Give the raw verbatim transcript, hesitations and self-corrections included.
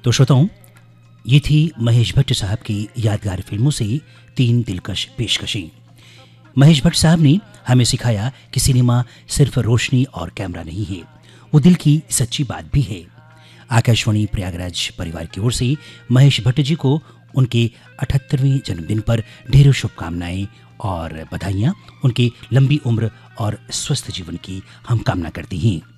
तो श्रोताओं, ये थी महेश भट्ट साहब की यादगार फिल्मों से तीन दिलकश पेशकशें। महेश भट्ट साहब ने हमें सिखाया कि सिनेमा सिर्फ रोशनी और कैमरा नहीं है, वो दिल की सच्ची बात भी है। आकाशवाणी प्रयागराज परिवार की ओर से महेश भट्ट जी को उनके अठहत्तरवें जन्मदिन पर ढेरों शुभकामनाएं और बधाइयाँ। उनकी लंबी उम्र और स्वस्थ जीवन की हम कामना करते हैं।